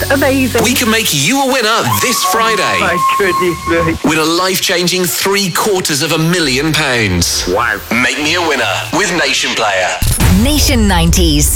amazing. We can make you a winner this Friday. My goodness me. Win a life-changing £750,000. Wow. Make me a winner with Nation Player. Nation 90s.